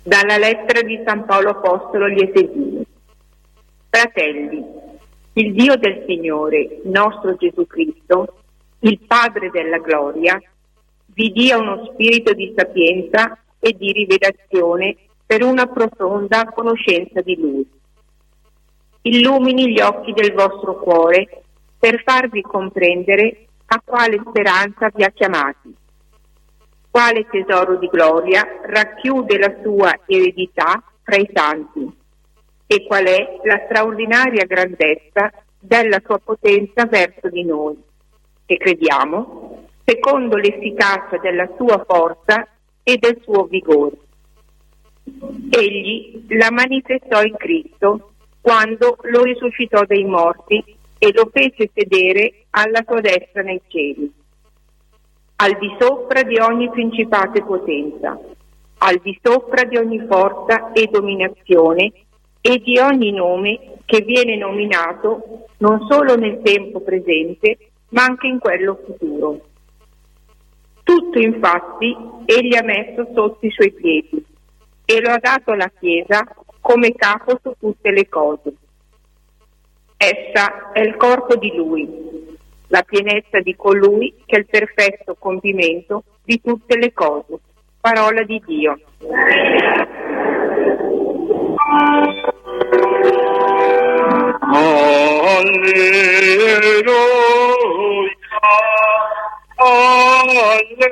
Dalla lettera di San Paolo Apostolo agli Efesini. Fratelli, il Dio del Signore, nostro Gesù Cristo, il Padre della gloria, vi dia uno spirito di sapienza e di rivelazione per una profonda conoscenza di Lui. Illumini gli occhi del vostro cuore per farvi comprendere a quale speranza vi ha chiamati, quale tesoro di gloria racchiude la sua eredità tra i santi e qual è la straordinaria grandezza della sua potenza verso di noi, che crediamo, secondo l'efficacia della sua forza e del suo vigore. Egli la manifestò in Cristo quando lo risuscitò dai morti e lo fece sedere alla sua destra nei cieli, al di sopra di ogni principato e potenza, al di sopra di ogni forza e dominazione e di ogni nome che viene nominato non solo nel tempo presente, ma anche in quello futuro. Tutto infatti egli ha messo sotto i suoi piedi e lo ha dato alla Chiesa come capo su tutte le cose. Essa è il corpo di Lui, la pienezza di colui che è il perfetto compimento di tutte le cose. Parola di Dio.